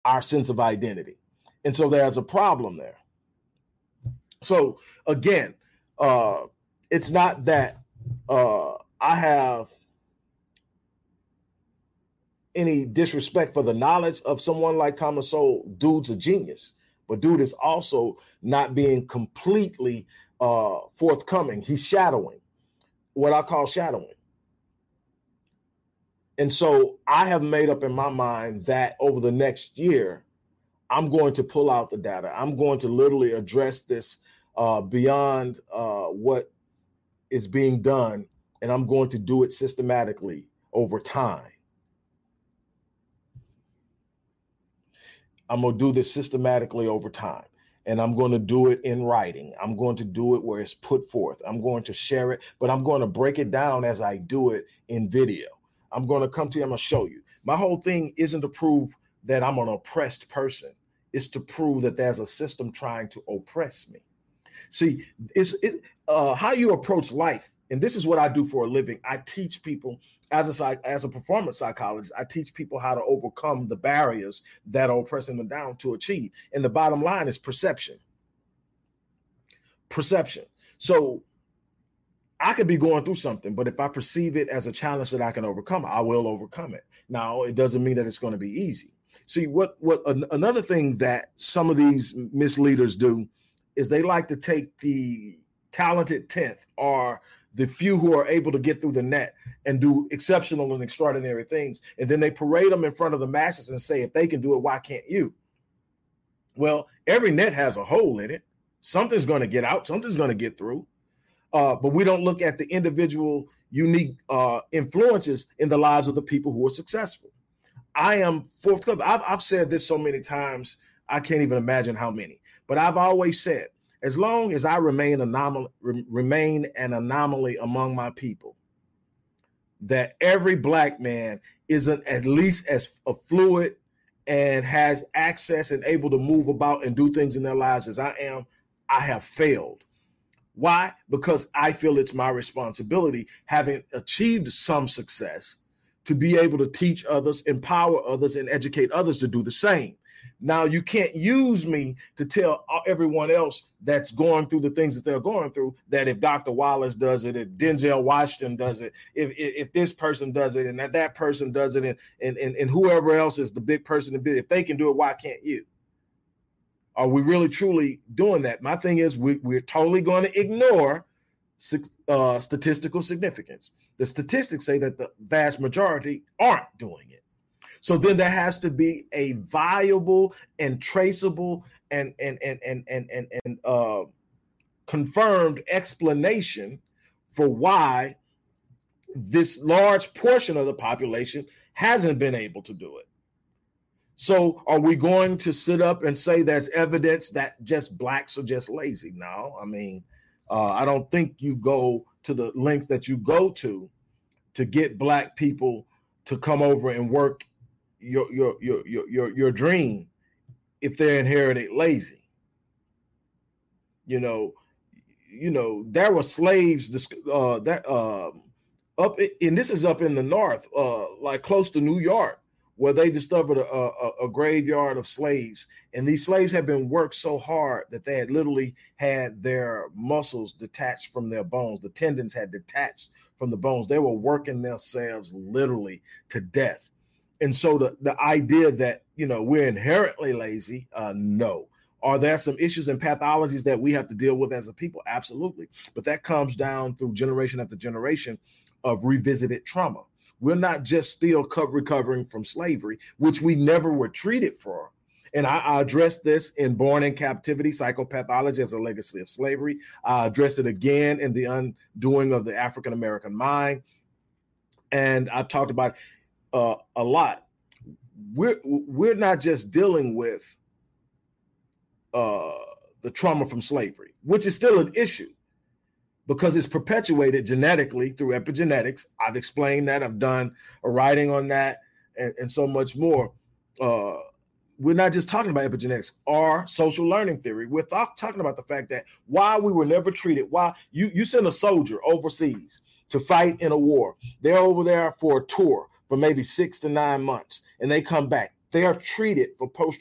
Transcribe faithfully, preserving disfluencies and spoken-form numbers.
our sense of identity. And so there's a problem there. So again, uh, it's not that uh, I have any disrespect for the knowledge of someone like Thomas Sowell. Dude's a genius, but dude is also not being completely uh, forthcoming. He's shadowing, what I call shadowing. And so I have made up in my mind that over the next year, I'm going to pull out the data. I'm going to literally address this uh, beyond uh, what is being done, and I'm going to do it systematically over time. I'm going to do this systematically over time, and I'm going to do it in writing. I'm going to do it where it's put forth. I'm going to share it, but I'm going to break it down as I do it in video. I'm going to come to you. I'm going to show you. My whole thing isn't to prove that I'm an oppressed person. It's to prove that there's a system trying to oppress me. See, it's it, uh, how you approach life. And this is what I do for a living. I teach people as a, as a performance psychologist. I teach people how to overcome the barriers that are oppressing them down to achieve. And the bottom line is perception. Perception. So I could be going through something, but if I perceive it as a challenge that I can overcome, I will overcome it. Now, it doesn't mean that it's going to be easy. See, what what an, another thing that some of these misleaders do is they like to take the talented tenth or the few who are able to get through the net and do exceptional and extraordinary things. And then they parade them in front of the masses and say, if they can do it, why can't you? Well, every net has a hole in it. Something's going to get out. Something's going to get through. Uh, but we don't look at the individual unique uh, influences in the lives of the people who are successful. I am forthcoming. I've, I've said this so many times, I can't even imagine how many. But I've always said, as long as I remain anomaly, re- remain an anomaly among my people, that every black man isn't at least as fluid and has access and able to move about and do things in their lives as I am, I have failed. Why? Because I feel it's my responsibility, having achieved some success, to be able to teach others, empower others, and educate others to do the same. Now, you can't use me to tell everyone else that's going through the things that they're going through that if Doctor Wallace does it, if Denzel Washington does it, if if, if this person does it, and that, that person does it, and, and, and, and whoever else is the big person, if they can do it, why can't you? Are we really truly doing that? My thing is we, we're totally going to ignore uh, statistical significance. The statistics say that the vast majority aren't doing it. So then there has to be a viable and traceable and and and and and and, and uh, confirmed explanation for why this large portion of the population hasn't been able to do it. So are we going to sit up and say there's evidence that just blacks are just lazy? No, I mean, uh, I don't think you go to the length that you go to to get black people to come over and work your your your your your, your dream if they're inherited lazy. You know, you know there were slaves uh, that uh, up, and this is up in the north, uh, like close to New York, where they discovered a, a, a graveyard of slaves. And these slaves had been worked so hard that they had literally had their muscles detached from their bones. The tendons had detached from the bones. They were working themselves literally to death. And so the, the idea that, you know, we're inherently lazy, uh, no. Are there some issues and pathologies that we have to deal with as a people? Absolutely. But that comes down through generation after generation of revisited trauma. We're not just still co- recovering from slavery, which we never were treated for. And I, I addressed this in Born in Captivity, Psychopathology as a Legacy of Slavery. I addressed it again in The Undoing of the African American Mind. And I've talked about uh, a lot. We're, we're not just dealing with uh, the trauma from slavery, which is still an issue, because it's perpetuated genetically through epigenetics. I've explained that. I've done a writing on that and, and so much more. Uh, we're not just talking about epigenetics or social learning theory. We're th- talking about the fact that why we were never treated, why you, you send a soldier overseas to fight in a war. They're over there for a tour for maybe six to nine months, and they come back. they are treated for post